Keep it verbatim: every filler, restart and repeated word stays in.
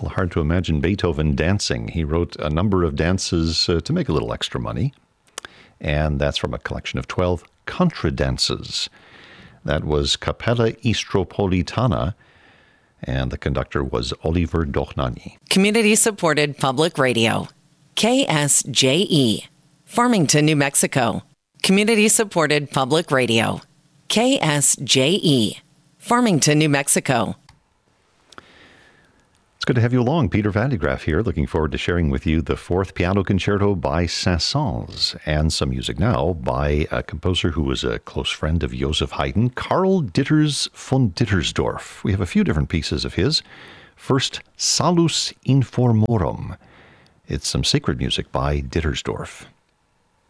little hard to imagine Beethoven dancing. He wrote a number of dances uh, to make a little extra money. And that's from a collection of twelve contradances. That was Capella Istropolitana, and the conductor was Oliver Dochnani. Community-supported public radio. K S J E. Farmington, New Mexico. Community-supported public radio. K S J E. Farmington, New Mexico. It's good to have you along. Peter Van de Graaff here, looking forward to sharing with you the Fourth Piano Concerto by Saint-Saëns, and some music now by a composer who was a close friend of Joseph Haydn, Karl Ditters von Dittersdorf. We have a few different pieces of his. First, Salus Informorum. It's some sacred music by Dittersdorf.